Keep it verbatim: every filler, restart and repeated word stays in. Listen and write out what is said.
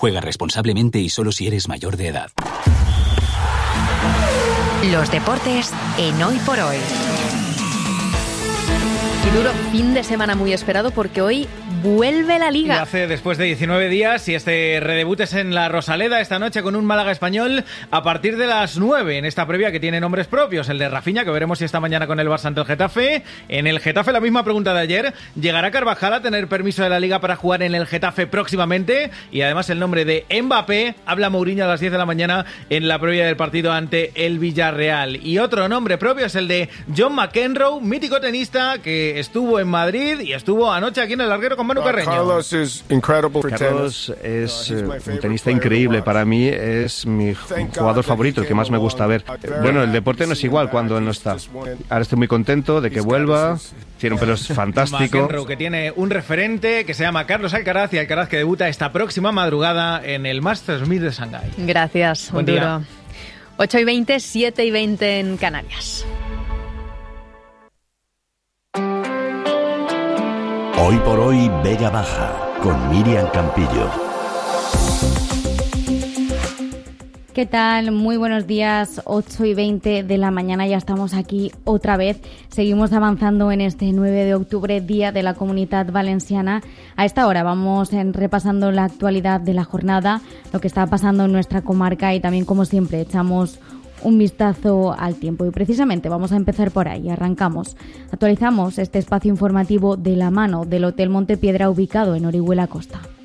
Juega responsablemente y solo si eres mayor de edad. Los deportes en Hoy por Hoy. Y duro fin de semana muy esperado porque hoy vuelve la Liga. Y hace después de diecinueve días y este redebut es en la Rosaleda esta noche con un Málaga Español a partir de las nueve en esta previa que tiene nombres propios, el de Rafinha, que veremos si esta mañana con el Barça ante el Getafe. En el Getafe la misma pregunta de ayer, ¿llegará Carvajal a tener permiso de la Liga para jugar en el Getafe próximamente? Y además el nombre de Mbappé, habla Mourinho a las diez de la mañana en la previa del partido ante el Villarreal. Y otro nombre propio es el de John McEnroe, mítico tenista que estuvo en Madrid y estuvo anoche aquí en el Larguero con Manu Carreño. Carlos es eh, un tenista increíble. Para mí es mi jugador favorito, el que más me gusta ver. Bueno, el deporte no es igual cuando él no está. Ahora estoy muy contento de que vuelva. Tiene un pelo fantástico. McEnroe, que tiene un referente que se llama Carlos Alcaraz, y Alcaraz que debuta esta próxima madrugada en el Masters mil de Shanghái. Gracias, Buen duro. día. ocho y veinte, siete y veinte en Canarias. Hoy por hoy, Vega Baja, con Miriam Campillo. ¿Qué tal? Muy buenos días, ocho y veinte de la mañana, ya estamos aquí otra vez. Seguimos avanzando en este nueve de octubre, Día de la Comunidad Valenciana. A esta hora vamos en, repasando la actualidad de la jornada, lo que está pasando en nuestra comarca y también, como siempre, echamos un vistazo al tiempo. Y precisamente vamos a empezar por ahí, arrancamos. Actualizamos este espacio informativo de la mano del Hotel Montepiedra ubicado en Orihuela Costa.